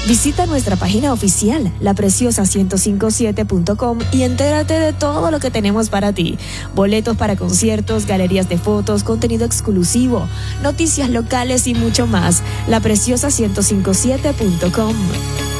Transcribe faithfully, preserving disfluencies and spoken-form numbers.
Visita nuestra página oficial, la preciosa ciento cincuenta y siete punto com, y entérate de todo lo que tenemos para ti. Boletos para conciertos, galerías de fotos, contenido exclusivo, noticias locales y mucho más. la preciosa ciento cincuenta y siete punto com.